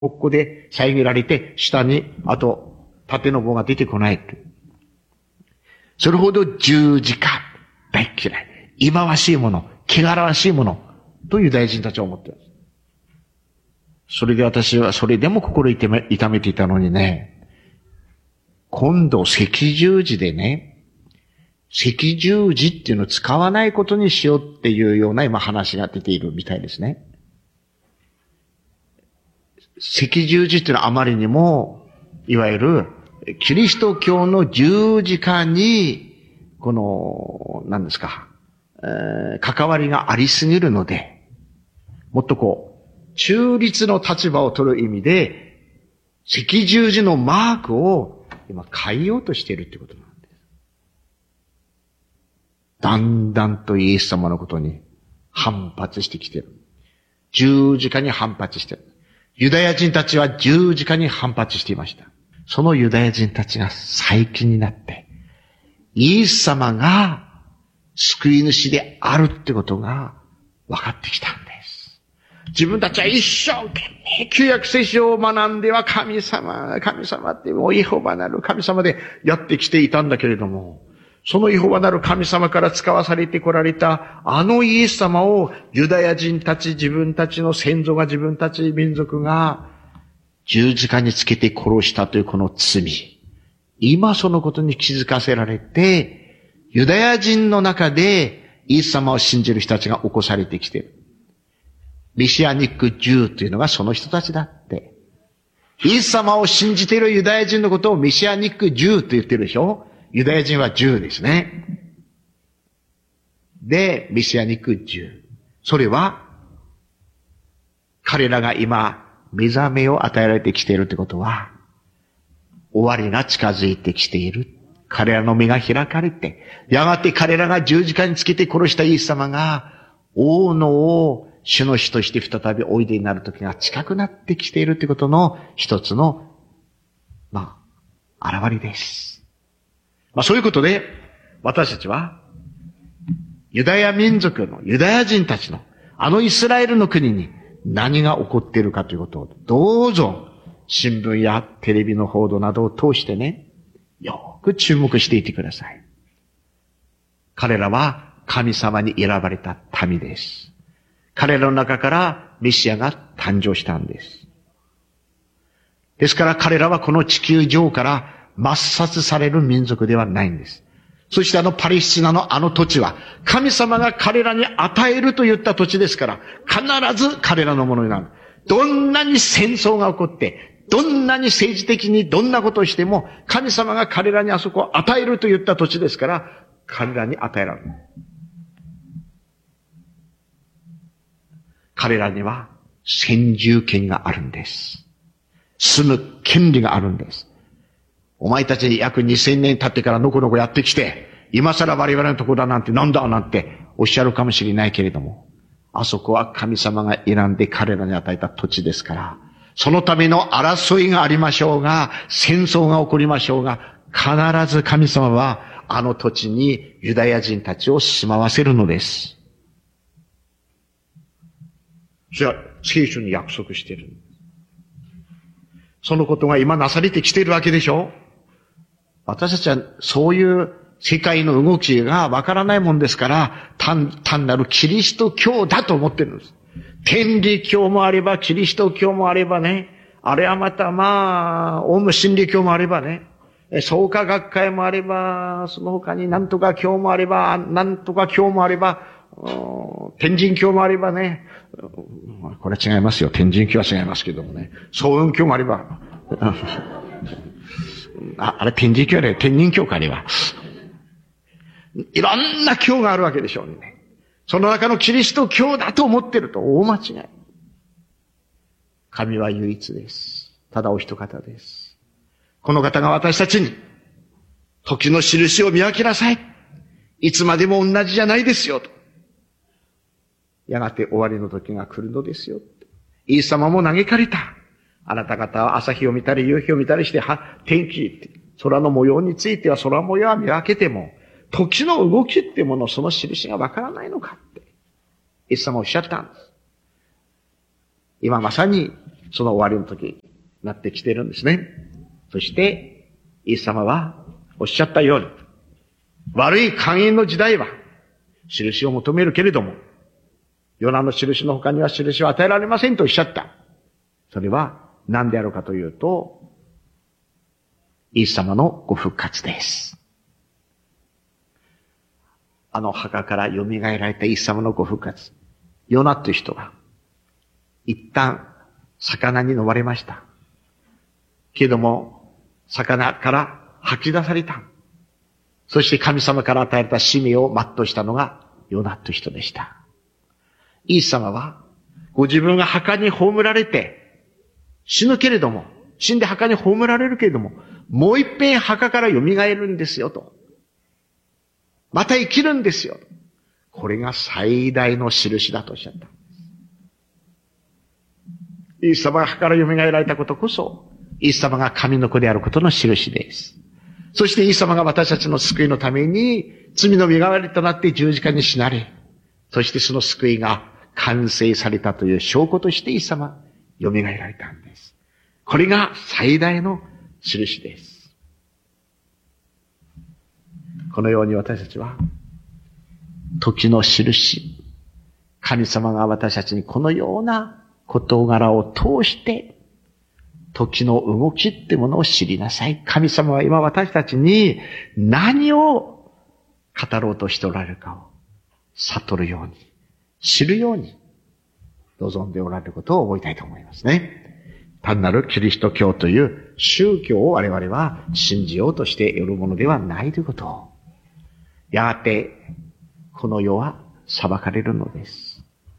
ここで遮られて、下に、あと、縦の棒が出てこない。それほど十字架、大嫌い。忌まわしいもの、汚らわしいもの、とユダヤ人たちは思っています。それで私は、それでも心痛めていたのにね、今度赤十字でね、赤十字っていうのを使わないことにしようっていうような今話が出ているみたいですね。赤十字っていうのはあまりにも、いわゆるキリスト教の十字架に、この、何ですか、関わりがありすぎるので、もっと中立の立場を取る意味で、赤十字のマークを今変えようとしているってことなんです。だんだんとイエス様のことに反発してきている。十字架に反発している。ユダヤ人たちは十字架に反発していました。そのユダヤ人たちが最近になって、イエス様が救い主であるってことが分かってきたんです。自分たちは一生懸命旧約聖書を学んでは神様ってもうイエホバなる神様でやってきていたんだけれども、そのイエホバなる神様から使わされてこられたあのイエス様をユダヤ人たち、自分たちの先祖が自分たち民族が十字架につけて殺したというこの罪。今そのことに気づかせられて、ユダヤ人の中でイエス様を信じる人たちが起こされてきている。メシアニックJewというのがその人たちだって。イエス様を信じているユダヤ人のことをメシアニックJewと言ってるでしょ？ユダヤ人はJewですね。で、メシアニックJew。それは、彼らが今、目覚めを与えられてきているということは、終わりが近づいてきている。彼らの目が開かれて、やがて彼らが十字架につけて殺したイエス様が、王の王、主の主として再びおいでになる時が近くなってきているということの一つの、現れです。そういうことで、私たちは、ユダヤ民族の、ユダヤ人たちの、あのイスラエルの国に何が起こっているかということを、どうぞ、新聞やテレビの報道などを通してね、よく注目していてください。彼らは神様に選ばれた民です。彼らの中からメシアが誕生したんです。ですから彼らはこの地球上から抹殺される民族ではないんです。そしてパレスチナのあの土地は神様が彼らに与えると言った土地ですから必ず彼らのものになる。どんなに戦争が起こってどんなに政治的にどんなことをしても神様が彼らにあそこを与えると言った土地ですから彼らに与えられる。彼らには先住権があるんです。住む権利があるんです。お前たち約2000年経ってからのこのこやってきて、今更我々のところだなんてなんだなんておっしゃるかもしれないけれども、あそこは神様が選んで彼らに与えた土地ですから、そのための争いがありましょうが、戦争が起こりましょうが、必ず神様はあの土地にユダヤ人たちを住まわせるのです。それは聖書に約束している。そのことが今なされてきているわけでしょ？私たちはそういう世界の動きがわからないもんですから、単なるキリスト教だと思ってるんです。天理教もあれば、キリスト教もあればね、あれはまたオウム真理教もあればね、創価学会もあれば、その他になんとか教もあれば、なんとか教もあれば、天神教もあればね、これは違いますよ。天神教は違いますけどもね。総雲教もあれば、あれ天神教やれ、天人教かあれは。いろんな教があるわけでしょうね。その中のキリスト教だと思ってると大間違い。神は唯一です。ただお一方です。この方が私たちに、時の印を見分けなさい。いつまでも同じじゃないですよと。やがて終わりの時が来るのですよ。イエス様も嘆かれた。あなた方は朝日を見たり夕日を見たりして、天気、空の模様については空模様は見分けても、時の動きってもの、その印がわからないのかって、イエス様おっしゃったんです。今まさにその終わりの時になってきているんですね。そして、イエス様はおっしゃったように、悪い勧誘の時代は、印を求めるけれども、ヨナの印の他には印は与えられませんとおっしゃった。それは何であるかというと、イエス様のご復活です。あの墓から蘇られたイエス様のご復活。ヨナという人が、一旦魚に飲まれました。けども、魚から吐き出された。そして神様から与えられた使命を全うしたのがヨナという人でした。イエス様は、ご自分が墓に葬られて、死ぬけれども、死んで墓に葬られるけれども、もう一遍墓から蘇るんですよと。また生きるんですよ。これが最大の印だとおっしゃった。イエス様が墓から蘇られたことこそ、イエス様が神の子であることの印です。そしてイエス様が私たちの救いのために、罪の身代わりとなって十字架に死なれ、そしてその救いが完成されたという証拠としてイエス様、蘇られたんです。これが最大の印です。このように私たちは、時の印、神様が私たちにこのような事柄を通して、時の動きってものを知りなさい。神様は今私たちに何を語ろうとしておられるかを悟るように、知るように望んでおられることを覚えたいと思いますね。単なるキリスト教という宗教を我々は信じようとしているものではないということを。やがてこの世は裁かれるのです。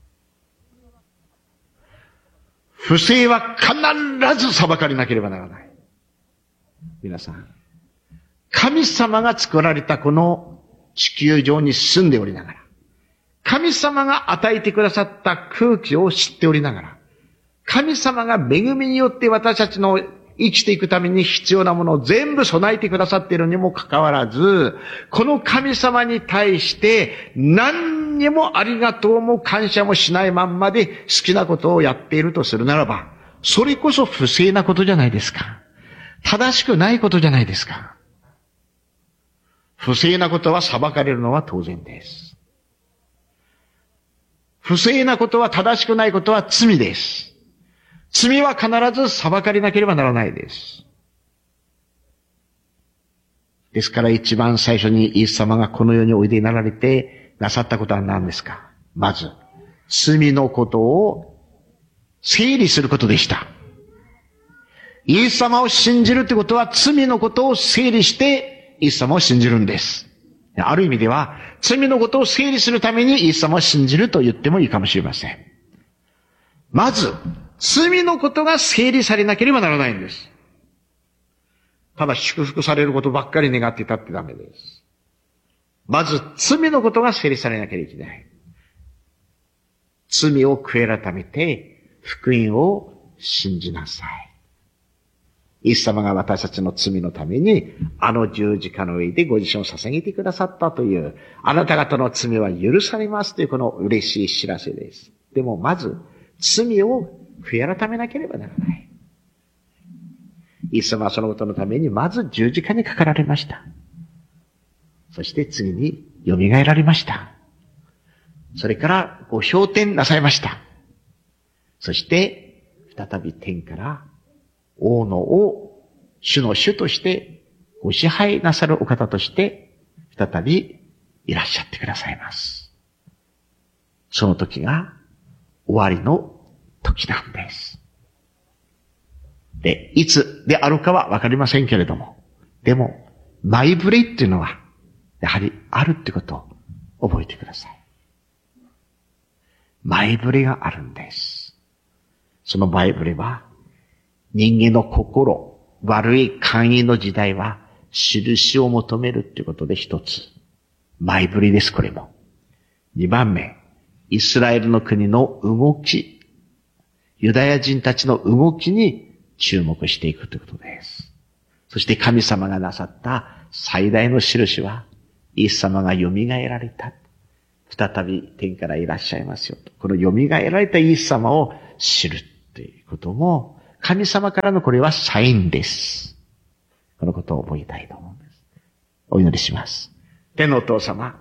不正は必ず裁かれなければならない。皆さん、神様が作られたこの地球上に住んでおりながら、神様が与えてくださった空気を知っておりながら、神様が恵みによって私たちの生きていくために必要なものを全部備えてくださっているにもかかわらず、この神様に対して何にもありがとうも感謝もしないまんまで好きなことをやっているとするならば、それこそ不正なことじゃないですか。正しくないことじゃないですか。不正なことは裁かれるのは当然です。不正なことは正しくないことは罪です。罪は必ず裁かれなければならないです。ですから一番最初にイエス様がこの世においでになられてなさったことは何ですか？まず、罪のことを整理することでした。イエス様を信じるということは罪のことを整理してイエス様を信じるんです。ある意味では罪のことを整理するためにイエス様を信じると言ってもいいかもしれません。まず、罪のことが整理されなければならないんです。ただ祝福されることばっかり願っていたってダメです。まず罪のことが整理されなければいけない。罪を悔い改めて福音を信じなさい。イエス様が私たちの罪のためにあの十字架の上でご自身を捧げてくださったという、あなた方の罪は許されますというこの嬉しい知らせです。でもまず罪を悔い改めなければならない。イエス様はそのことのためにまず十字架にかかられました。そして次に蘇られました。それからご昇天なさいました。そして再び天から王の王、主の主としてご支配なさるお方として再びいらっしゃってくださいます。その時が終わりの時なんです。で、いつであるかはわかりませんけれども、でも、前触れっていうのは、やはりあるってことを覚えてください。前触れがあるんです。その前触れは、人間の心、悪い寛容の時代は、印を求めるっていうことで一つ。前触れです、これも。二番目、イスラエルの国の動き、ユダヤ人たちの動きに注目していくということです。そして神様がなさった最大の印は、イエス様が蘇られた。再び天からいらっしゃいますよと。この蘇られたイエス様を知る。 ということも、神様からのこれはサインです。このことを覚えたいと思うんです。お祈りします。天のお父様、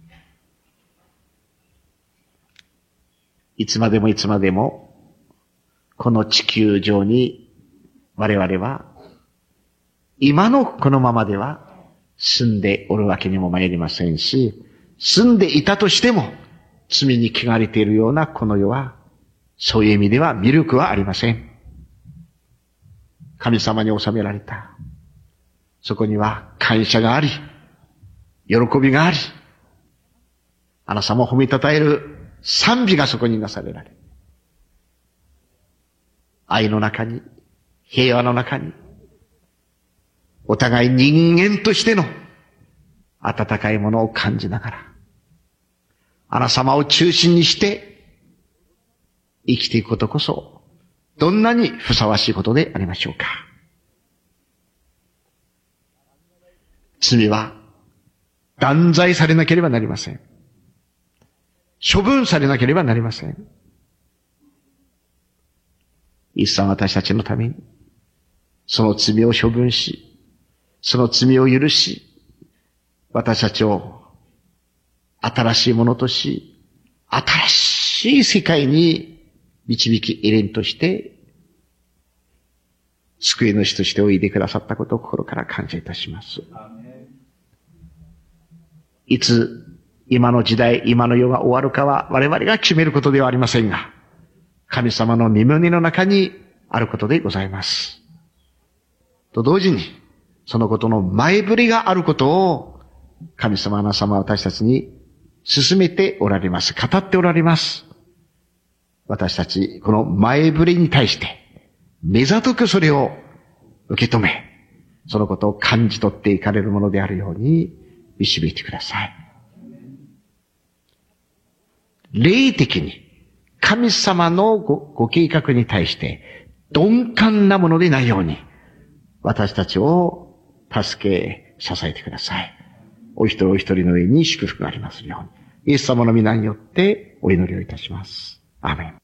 いつまでもいつまでも、この地球上に我々は、今のこのままでは住んでおるわけにも参りませんし、住んでいたとしても、罪に汚れているようなこの世は、そういう意味では魅力はありません。神様に収められた。そこには感謝があり、喜びがあり、あなたも褒めたたえる賛美がそこになされられ、愛の中に、平和の中に、お互い人間としての温かいものを感じながら、あなた様を中心にして生きていくことこそ、どんなにふさわしいことでありましょうか。罪は断罪されなければなりません。処分されなければなりません。一切私たちのために、その罪を処分し、その罪を許し、私たちを新しいものとし、新しい世界に導き入れんとして、救い主としておいでくださったことを心から感謝いたします。いつ、今の時代、今の世が終わるかは我々が決めることではありませんが、神様の御胸の中にあることでございます。と同時に、そのことの前触れがあることを、神様、あなた様、私たちに進めておられます。語っておられます。私たち、この前触れに対して、目ざとくそれを受け止め、そのことを感じ取っていかれるものであるように、導いてください。霊的に、神様のご計画に対して、鈍感なものでないように、私たちを助け、支えてください。お一人お一人の上に祝福がありますように。イエス様の皆によってお祈りをいたします。アーメン。